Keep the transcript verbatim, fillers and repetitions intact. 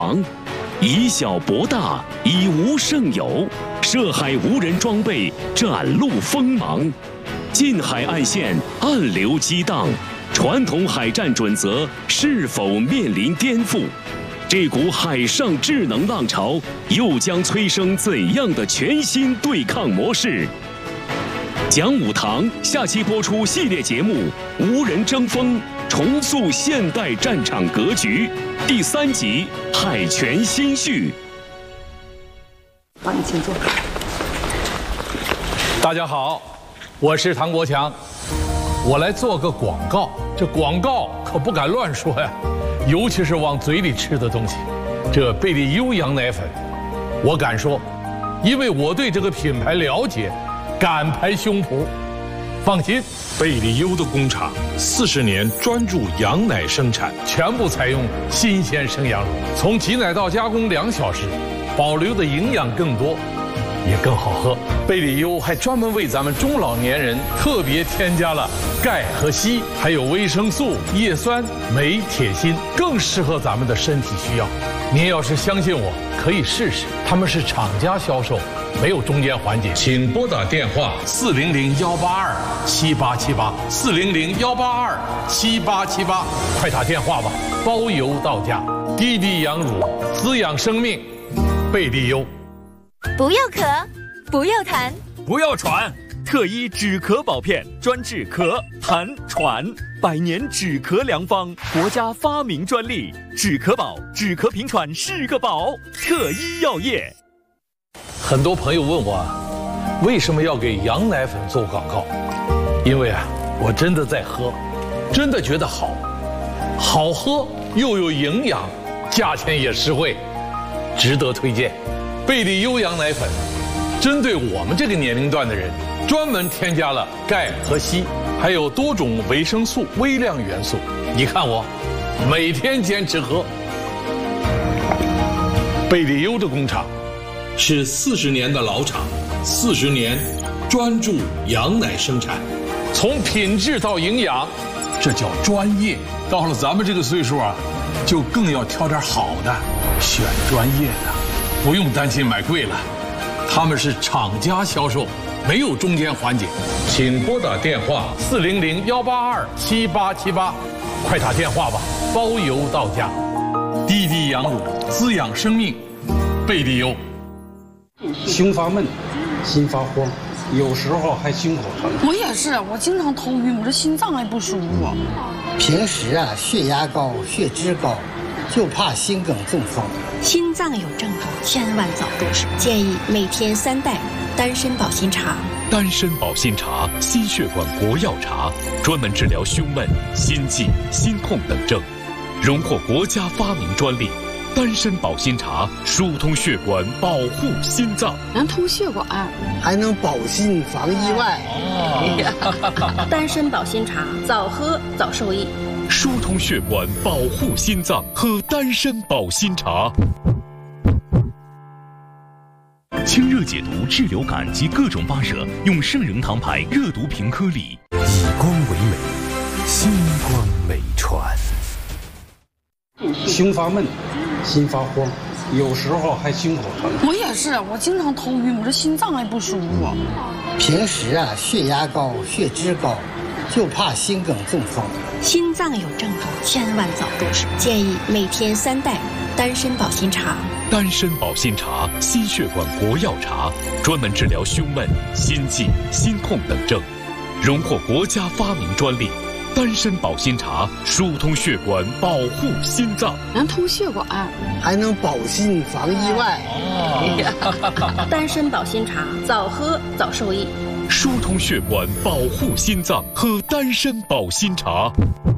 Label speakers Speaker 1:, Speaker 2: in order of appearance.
Speaker 1: 以小博大，以无胜有，涉海无人装备展露锋芒。近海岸线暗流激荡，传统海战准则是否面临颠覆？这股海上智能浪潮又将催生怎样的全新对抗模式？讲武堂下期播出系列节目《无人争锋》，重塑现代战场格局，第三集《海权新序》。
Speaker 2: 好，你请坐。
Speaker 3: 大家好，我是唐国强，我来做个广告。这广告可不敢乱说呀，尤其是往嘴里吃的东西。这贝利优羊奶粉，我敢说，因为我对这个品牌了解，敢拍胸脯。放心，
Speaker 4: 贝利优的工厂四十年专注羊奶生产，
Speaker 3: 全部采用新鲜生羊乳，从挤奶到加工两小时，保留的营养更多，也更好喝。贝利优还专门为咱们中老年人特别添加了钙和硒，还有维生素、叶酸、镁、铁、锌，更适合咱们的身体需要。您要是相信我，可以试试。他们是厂家销售，没有中间环节。
Speaker 4: 请拨打电话
Speaker 3: 四零零幺八二七八七八，四零零幺八二七八七八，快打电话吧，包邮到家。滴滴羊乳，滋养生命，贝利优。
Speaker 5: 不要咳，不要痰，
Speaker 6: 不要喘，特医止咳保片，专治咳、痰、喘，百年止咳良方，国家发明专利，止咳宝，止咳平喘是个宝，特医药业。
Speaker 3: 很多朋友问我，为什么要给羊奶粉做广告？因为啊，我真的在喝，真的觉得好，好喝又有营养，价钱也实惠，值得推荐。贝利优羊奶粉针对我们这个年龄段的人，专门添加了钙和硒，还有多种维生素、微量元素。你看我，每天坚持喝。贝利优的工厂
Speaker 4: 是四十年的老厂，四十年专注羊奶生产，
Speaker 3: 从品质到营养，这叫专业。到了咱们这个岁数啊，就更要挑点好的，选专业的，不用担心买贵了。他们是厂家销售，没有中间环节。
Speaker 4: 请拨打电话
Speaker 3: 四零零幺八二七八七八，快打电话吧，包邮到家。滴滴羊乳，滋养生命，贝利优。
Speaker 7: 胸发闷，心发慌，有时候还心口疼。
Speaker 2: 我也是，我经常头晕，我这心脏还不舒服。
Speaker 8: 平时啊，血压高，血脂高，就怕心梗中风。
Speaker 5: 心脏有症状，千万早重视。建议每天三袋丹参保心茶。
Speaker 1: 丹参保心茶，心血管国药茶，专门治疗胸闷、心悸、心痛等症，荣获国家发明专利。丹参保心茶疏通血管，保护心脏，
Speaker 2: 能通血管，
Speaker 8: 还能保心防意外。
Speaker 5: 哦、丹参保心茶，早喝早受益。
Speaker 1: 疏通血管，保护心脏，喝丹参保心茶。清热解毒，治流感及各种发热，用圣仁堂牌热毒平颗粒。
Speaker 9: 以光为美，星光美传。
Speaker 7: 胸发闷，心发慌，有时候还心口疼。
Speaker 2: 我也是，我经常头晕，我这心脏还不舒服。
Speaker 8: 平时啊，血压高，血脂高，就怕心梗中风。
Speaker 5: 心脏有症状，千万早重视。建议每天三袋丹参保心茶。
Speaker 1: 丹参保心茶，心血管国药茶，专门治疗胸闷、心悸、心痛等症，荣获国家发明专利。丹参保心茶疏通血管，保护心脏，
Speaker 2: 能通血管，
Speaker 8: 还能保心防意外。
Speaker 5: 哦、丹参保心茶，早喝早受益。
Speaker 1: 疏通血管，保护心脏，喝丹参保心茶。